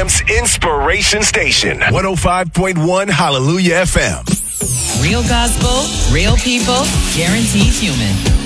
Champ's Inspiration Station. 105.1 Hallelujah FM. Real gospel, real people, guaranteed human.